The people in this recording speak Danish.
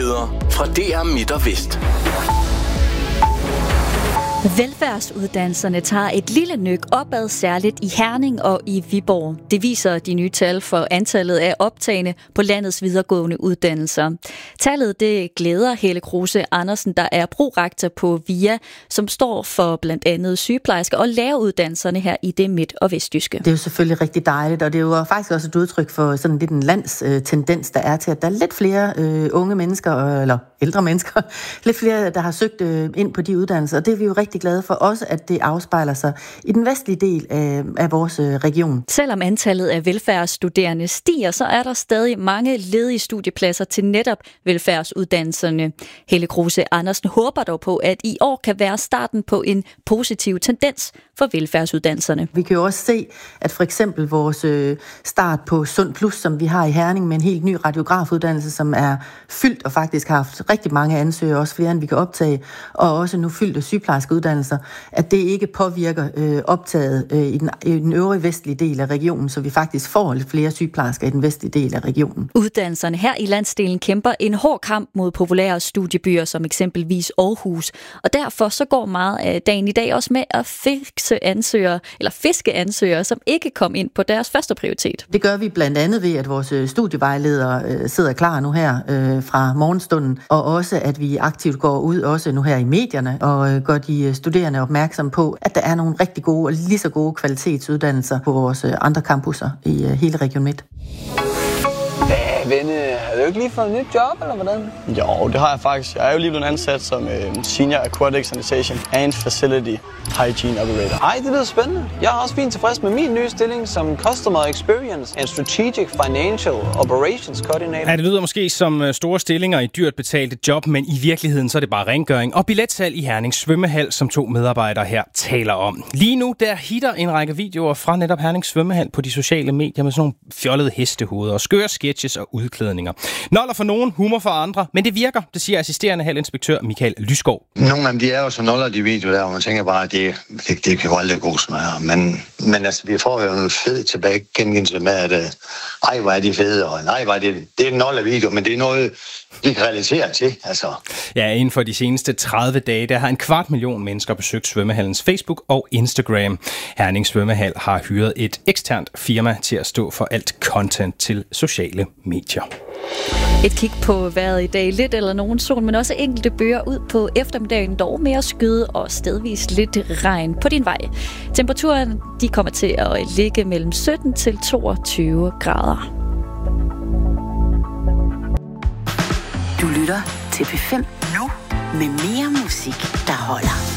Nyheder fra DR Midt og Vest. Velfærdsuddannelserne tager et lille nyk opad, særligt i Herning og i Viborg. Det viser de nye tal for antallet af optagne på landets videregående uddannelser. Tallet det glæder Helle Kruse Andersen, der er prorektor på VIA, som står for blandt andet sygeplejersker og læreruddannelserne her i det midt- og vestjyske. Det er jo selvfølgelig rigtig dejligt, og det er jo faktisk også et udtryk for sådan lidt en landstendens, der er til, at der er lidt flere unge mennesker, eller ældre mennesker, lidt flere, der har søgt ind på de uddannelser, og det er vi jo rigtig glade for også, at det afspejler sig i den vestlige del af vores region. Selvom antallet af velfærdsstuderende stiger, så er der stadig mange ledige studiepladser til netop velfærdsuddannelserne. Helle Kruse Andersen håber dog på, at i år kan være starten på en positiv tendens for velfærdsuddannelserne. Vi kan jo også se, at for eksempel vores start på Sund Plus, som vi har i Herning med en helt ny radiografuddannelse, som er fyldt og faktisk har haft rigtig mange ansøgere, også flere end vi kan optage, og også nu fyldte sygeplejerskeuddannelser, at det ikke påvirker optaget i den øvrige vestlige del af regionen, så vi faktisk får lidt flere sygeplejersker i den vestlige del af regionen. Uddannelserne her i landsdelen kæmper en hård kamp mod populære studiebyer som eksempelvis Aarhus, og derfor så går meget af dagen i dag også med at fiske ansøgere, som ikke kom ind på deres første prioritet. Det gør vi blandt andet ved, at vores studievejledere sidder klar nu her fra morgenstunden, og også at vi aktivt går ud også nu her i medierne og gør de studerende opmærksom på, at der er nogle rigtig gode og lige så gode kvalitetsuddannelser på vores andre campusser i hele Region Midt. Venne, har du ikke lige fået et nyt job, eller hvordan? Jo, det har jeg faktisk. Jeg er jo lige blevet ansat som Senior Aquatic Sanitation and Facility Hygiene Operator. Ej, det lyder spændende. Jeg er også fint tilfreds med min nye stilling som Customer Experience and Strategic Financial Operations Coordinator. Ja, det lyder måske som store stillinger i dyrt betalte job, men i virkeligheden så er det bare rengøring og billetsalg i Herning Svømmehal, som 2 medarbejdere her taler om. Lige nu der hitter en række videoer fra netop Herning Svømmehal på de sociale medier med sådan nogle fjollede hestehoveder og skøre sketches og udklædninger. Noller for nogen, humor for andre, men det virker, det siger assisterende halinspektør Michael Lyskov. Nogle af dem, de er jo så noller, de videoer der, og man tænker bare, at det kan jo aldrig gå sådan her. Men altså, vi får jo en fed tilbagegengivelse med, at ej, hvor er de fede, og nej, hvor er det er en noller video, men det er noget, vi kan relatere til, altså. Ja, inden for de seneste 30 dage, der har 250.000 mennesker besøgt svømmehallens Facebook og Instagram. Herning Svømmehal har hyret et eksternt firma til at stå for alt content til sociale medier. Et kig på vejret i dag. Lidt eller nogen sol, men også enkelte bøger ud på eftermiddagen, dog mere skyde og stedvis lidt regn på din vej. Temperaturen de kommer til at ligge mellem 17 til 22 grader. Du lytter til P5 nu med mere musik, der holder.